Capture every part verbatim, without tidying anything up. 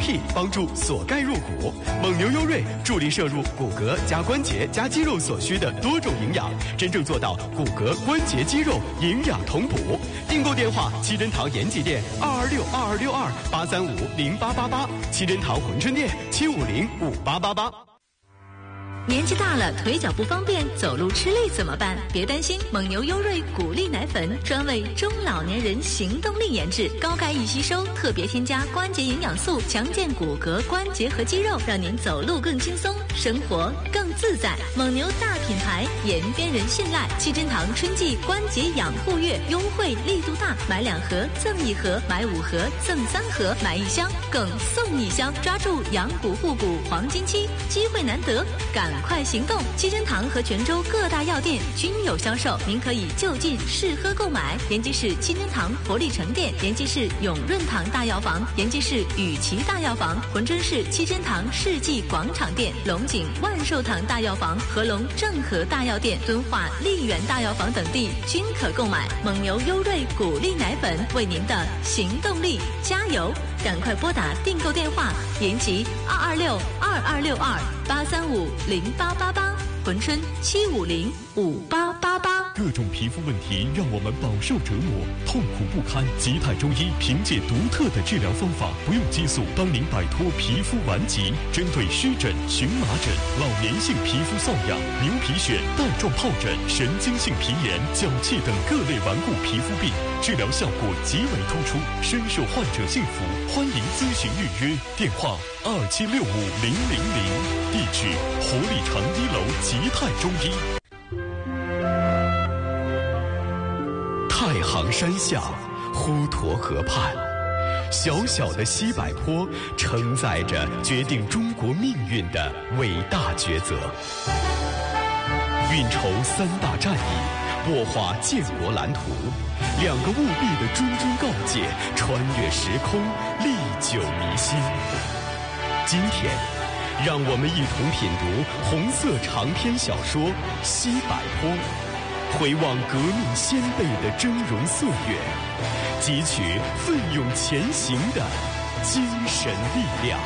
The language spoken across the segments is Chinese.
T 帮助锁钙入骨，蒙牛优瑞助力摄入骨骼加关节加肌肉所需的多种营养，真正做到骨骼关节肌肉营养同补。订购电话：七珍堂延吉店二二六二二六二八三五零八八八，七珍堂珲春店七五零五八八八。 年纪大了，腿脚不方便，走路吃力怎么办？别担心，蒙牛优瑞骨力奶粉专为中老年人行动力研制，高钙易吸收，特别添加关节营养素，强健骨骼、关节和肌肉，让您走路更轻松，生活更自在。蒙牛大品牌，延边人信赖。七珍堂春季关节养护月优惠力度大，买两盒赠一盒，买五盒赠三盒，买一箱更送一箱，抓住养骨护骨黄金期，机会难得，赶快行动！七珍堂和泉州各大药店均有销售，您可以就近试喝购买。延吉市七珍堂活力城店，延吉市永润堂大药房，延吉市雨琦大药房，珲春市七珍堂世纪广场店，龙井万寿堂大药房、合龙正和大药店、敦化丽园大药房等地均可购买。蒙牛优瑞骨力奶粉，为您的行动力加油！赶快拨打订购电话：延吉二二六二二六二八三五零八八八，珲春七五零五八八八。 各种皮肤问题让我们饱受折磨，痛苦不堪。吉泰中医凭借独特的治疗方法，不用激素，帮您摆脱皮肤顽疾。针对湿疹、荨麻疹、老年性皮肤瘙痒、牛皮癣、带状疱疹、神经性皮炎、脚气等各类顽固皮肤病，治疗效果极为突出，深受患者信服。欢迎咨询预约，电话二七六五零零零，地址活力城一楼吉泰中医。 太行山下，滹沱河畔，小小的西柏坡承载着决定中国命运的伟大抉择。运筹三大战役，擘画建国蓝图，两个务必的谆谆告诫，穿越时空，历久弥新。今天，让我们一同品读红色长篇小说《西柏坡》，回望革命先辈的峥嵘岁月，汲取奋勇前行的精神力量。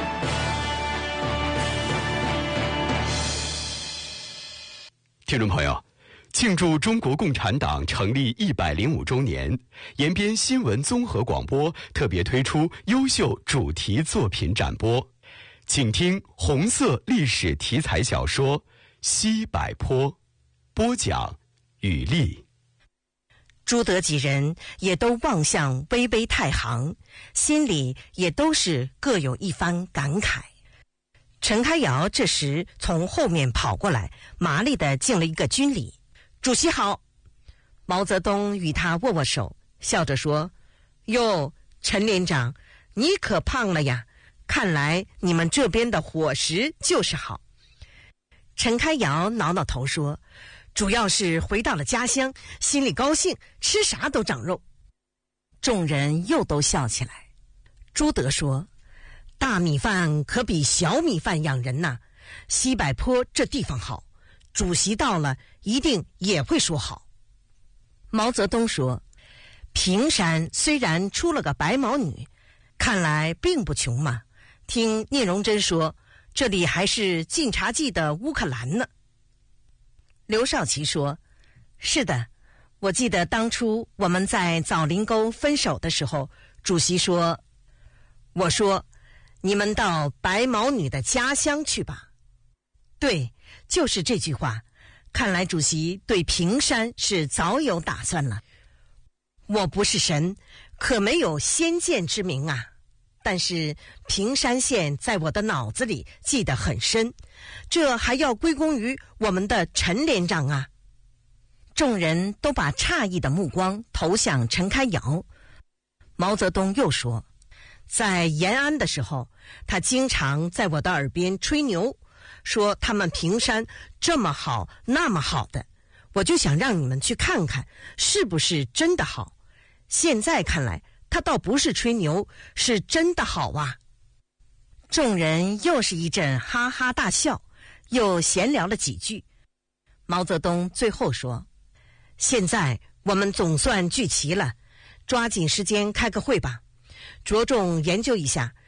听众朋友，庆祝中国共产党成立一百零五周年，延边新闻综合广播特别推出优秀主题作品展播，请听红色历史题材小说《西柏坡》，播讲雨丽。 朱德几人也都望向巍巍太行，心里也都是各有一番感慨。陈开尧这时从后面跑过来，麻利地敬了一个军礼：“主席好。”毛泽东与他握握手，笑着说：“哟，陈连长，你可胖了呀，看来你们这边的伙食就是好。”陈开尧挠挠头说：“主要是回到了家乡，心里高兴，吃啥都长肉。”众人又都笑起来。朱德说：“大米饭可比小米饭养人呐，西柏坡这地方好，主席到了一定也会说好。”毛泽东说：“平山虽然出了个白毛女，看来并不穷嘛。听聂荣臻说，这里还是晋察冀的乌克兰呢。”刘少奇说：“是的，我记得当初我们在枣林沟分手的时候，主席说，我说，你们到白毛女的家乡去吧。”对，就是这句话。看来主席对平山是早有打算了。我不是神，可没有先见之明啊。但是平山县在我的脑子里记得很深，这还要归功于我们的陈连长啊。众人都把诧异的目光投向陈开尧。毛泽东又说，在延安的时候，他经常在我的耳边吹牛，说他们平山这么好那么好的，我就想让你们去看看是不是真的好。现在看来，他倒不是吹牛，是真的好啊。众人又是一阵哈哈大笑，又闲聊了几句。毛泽东最后说，现在我们总算聚齐了，抓紧时间开个会吧，着重研究一下